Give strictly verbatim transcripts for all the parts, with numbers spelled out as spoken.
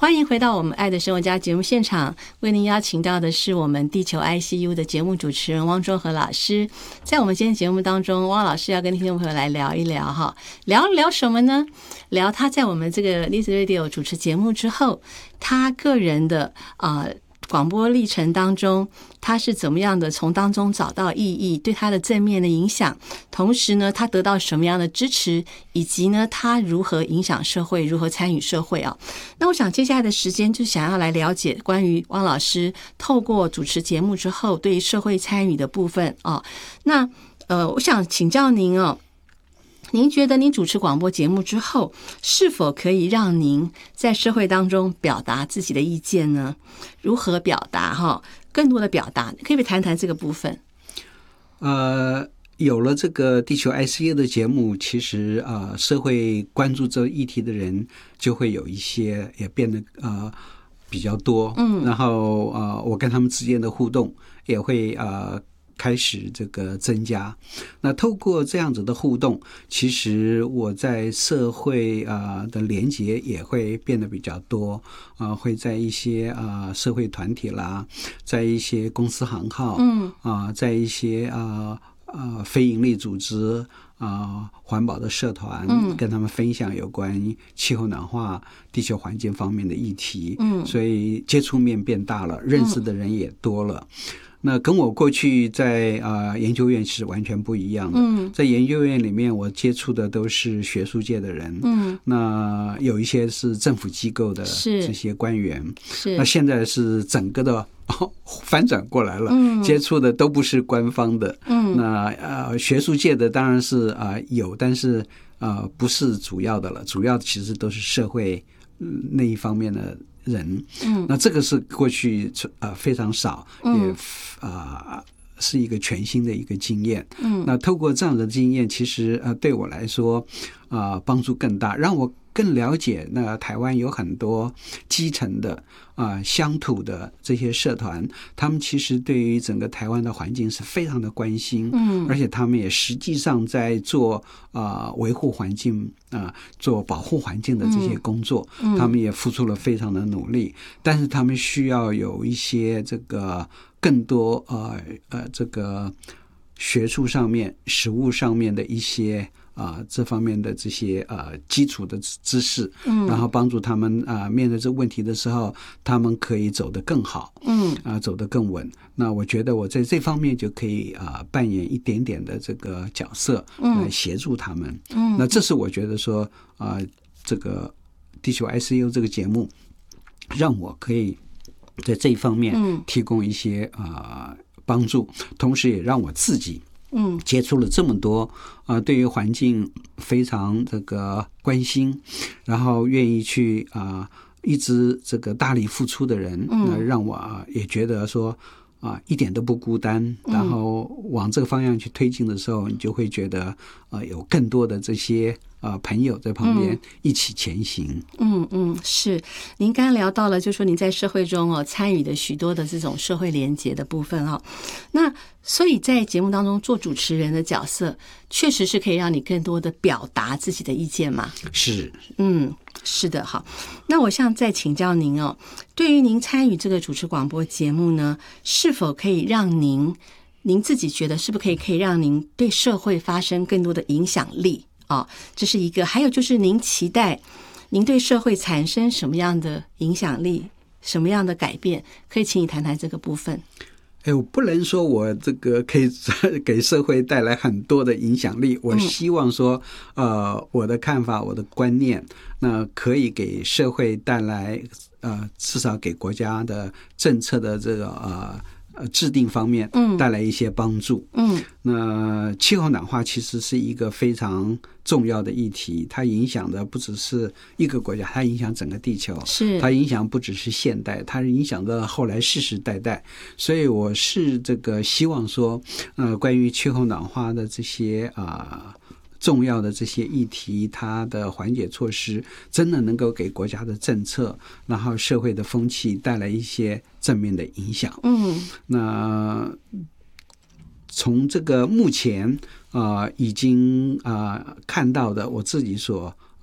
欢迎回到我们爱的生活家节目现场，为您邀请到的是我们地球 I C U 的节目主持人汪中和老师。在我们今天节目当中，汪老师要跟听众朋友来聊一聊哈，聊聊什么呢？聊他在我们这个 Liz Radio 主持节目之后，他个人的啊、呃广播历程当中，他是怎么样的从当中找到意义，对他的正面的影响，同时呢，他得到什么样的支持，以及呢，他如何影响社会，如何参与社会啊？那我想接下来的时间就想要来了解关于汪老师透过主持节目之后对社会参与的部分啊。那呃，我想请教您哦。您觉得您主持广播节目之后，是否可以让您在社会当中表达自己的意见呢？如何表达哈？更多的表达，可以不可以谈谈这个部分？ 呃，有了这个地球 I C U 的节目，其实啊、呃，社会关注这议题的人就会有一些也变得呃比较多，嗯，然后呃，我跟他们之间的互动也会呃。开始这个增加，那透过这样子的互动，其实我在社会啊的连结也会变得比较多啊，会在一些啊社会团体啦，在一些公司行号，嗯啊，在一些啊啊非营利组织啊环保的社团，嗯，跟他们分享有关气候暖化、地球环境方面的议题，嗯，所以接触面变大了，认识的人也多了。那跟我过去在啊、呃、研究院是完全不一样的。嗯，在研究院里面，我接触的都是学术界的人。嗯，那有一些是政府机构的这些官员。是，那现在是整个的、哦、翻转过来了。嗯，接触的都不是官方的。嗯，那呃学术界的当然是啊、呃、有，但是啊、呃、不是主要的了，主要其实都是社会、嗯、那一方面的人。嗯，那这个是过去呃非常少，也啊、呃、是一个全新的一个经验。嗯，那透过这样的经验，其实呃对我来说啊、呃、帮助更大，让我更了解那台湾有很多基层的啊、呃、乡土的这些社团，他们其实对于整个台湾的环境是非常的关心。嗯，而且他们也实际上在做啊、呃、维护环境啊、呃、做保护环境的这些工作。嗯，他们也付出了非常的努力，但是他们需要有一些这个更多呃呃这个学术上面、实务上面的一些啊、呃，这方面的这些呃基础的知识，嗯，然后帮助他们啊、呃、面对这个问题的时候，他们可以走得更好，嗯，啊、呃、走得更稳。那我觉得我在这方面就可以啊、呃、扮演一点点的这个角色，来协助他们。嗯，那这是我觉得说啊、呃、这个地球 I C U 这个节目让我可以在这一方面提供一些啊、呃、帮助，同时也让我自己嗯，接触了这么多啊、呃，对于环境非常这个关心，然后愿意去啊、呃、一直这个大力付出的人，那、呃、让我、啊、也觉得说啊、呃、一点都不孤单。然后往这个方向去推进的时候，你就会觉得啊、呃、有更多的这些啊、呃、朋友在旁边一起前行。 嗯嗯，是。您刚刚聊到了，就说您在社会中哦参与的许多的这种社会连结的部分哈、哦，那。所以在节目当中做主持人的角色，确实是可以让你更多的表达自己的意见嘛？ 是， 嗯，是的。好，那我想再请教您哦，对于您参与这个主持广播节目呢，是否可以让您，您自己觉得是不是可以可以让您对社会发生更多的影响力啊、哦？这是一个。还有就是您期待您对社会产生什么样的影响力，什么样的改变？可以请你谈谈这个部分。 哎，我不能说我这个可以给社会带来很多的影响力，我希望说，呃，我的看法、我的观念，那可以给社会带来，呃，至少给国家的政策的这个呃呃制定方面，带来一些帮助。嗯，那气候暖化其实是一个非常重要的议题，它影响的不只是一个国家，它影响整个地球，是它影响不只是现代，它影响到后来世世代代。所以我是这个希望说，呃，关于气候暖化的这些啊、呃、重要的这些议题，它的缓解措施真的能够给国家的政策，然后社会的风气带来一些正面的影响。嗯，那从这个目前啊、呃、已经啊、呃、看到的，我自己所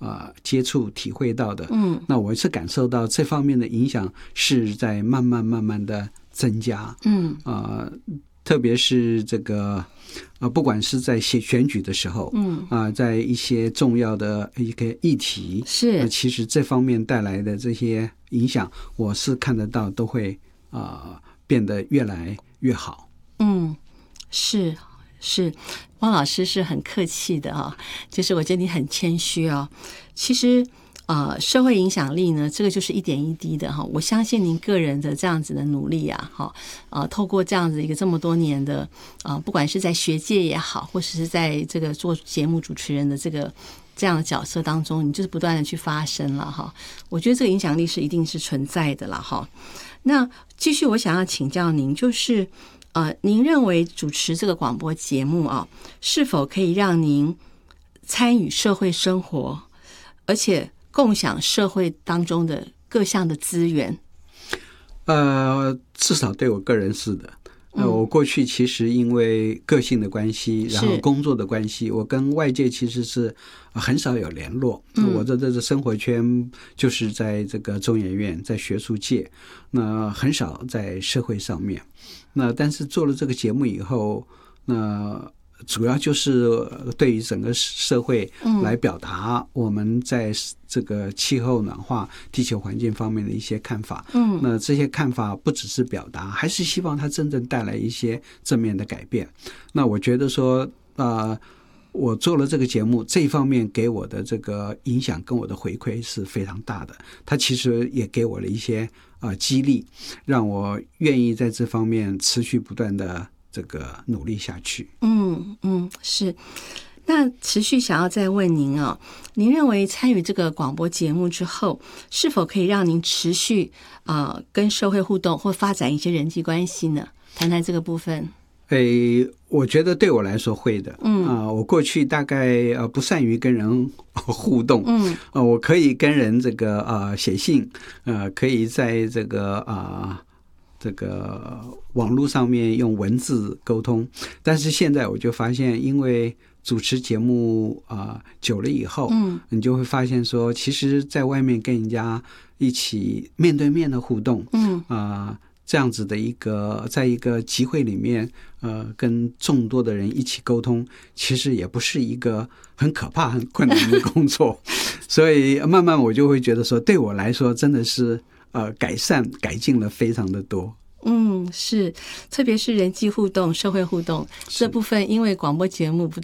呃接触体会到的。 嗯， 那我是感受到这方面的影响是在慢慢慢慢的增加。 嗯， 呃，特别是这个呃，不管是在选选举的时候， 嗯啊、呃，在一些重要的一个议题， 是、 呃，其实这方面带来的这些影响，我是看得到都会啊、呃、变得越来越好。 嗯，是是，汪老师是很客气的啊，就是我觉得你很谦虚啊。其实呃，社会影响力呢，这个就是一点一滴的哈。我相信您个人的这样子的努力啊，哈，呃，透过这样子一个这么多年的啊、呃，不管是在学界也好，或者是在这个做节目主持人的这个这样的角色当中，你就是不断的去发声了哈。我觉得这个影响力是一定是存在的了哈。那继续，我想要请教您，就是呃，您认为主持这个广播节目啊，是否可以让您参与社会生活，而且共享社会当中的各项的资源？ 呃，至少对我个人是的。呃，我过去其实因为个性的关系，然后工作的关系，我跟外界其实是很少有联络。嗯、我的这个生活圈就是在这个中研院，在学术界，那很少在社会上面。那但是做了这个节目以后，那主要就是对于整个社会来表达我们在这个气候暖化、地球环境方面的一些看法。嗯，那这些看法不只是表达，还是希望它真正带来一些正面的改变。那我觉得说，呃，我做了这个节目，这一方面给我的这个影响跟我的回馈是非常大的。它其实也给我了一些啊、呃、激励，让我愿意在这方面持续不断的这个努力下去。 嗯嗯，是。那持续想要再问您啊，您认为参与这个广播节目之后，是否可以让您持续啊、呃、跟社会互动或发展一些人际关系呢？谈谈这个部分。 诶，我觉得对我来说会的。嗯啊、呃，我过去大概呃不善于跟人互动。嗯，呃，我可以跟人这个呃写信，呃，可以在这个啊。呃这个网络上面用文字沟通，但是现在我就发现，因为主持节目啊、呃、久了以后，嗯，你就会发现说，其实在外面跟人家一起面对面的互动，嗯啊、呃，这样子的一个，在一个集会里面，呃，跟众多的人一起沟通，其实也不是一个很可怕、很困难的工作，所以慢慢我就会觉得说，对我来说真的是。呃，改善改进了非常的多。 嗯，是，特别是人际互动、社会互动这部分，因为广播节目不